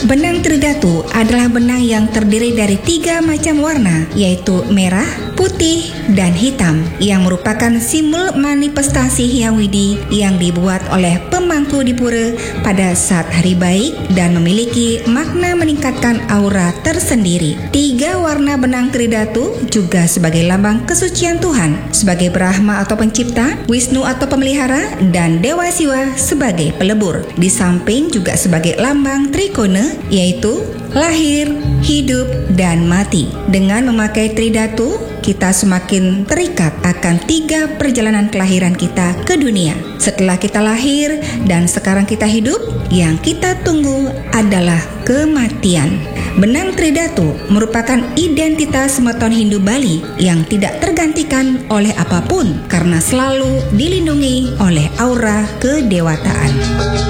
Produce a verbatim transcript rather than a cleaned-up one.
Benang Tridatu adalah benang yang terdiri dari tiga macam warna, yaitu merah, putih, dan hitam, yang merupakan simbol manifestasi Hyang Widi yang dibuat oleh pemangku di pura pada saat hari baik dan memiliki makna meningkatkan aura tersendiri. Tiga warna benang Tridatu juga sebagai lambang kesucian Tuhan, sebagai Brahma atau pencipta, Wisnu atau pemelihara, dan Dewa Siwa sebagai pelebur. Di samping juga sebagai lambang Trikona, yaitu lahir, hidup, dan mati. Dengan memakai Tridatu, kita semakin terikat akan tiga perjalanan kelahiran kita ke dunia. Setelah kita lahir dan sekarang kita hidup, yang kita tunggu adalah kematian. Benang Tridatu merupakan identitas Matan Hindu Bali yang tidak tergantikan oleh apapun karena selalu dilindungi oleh aura kedewataan.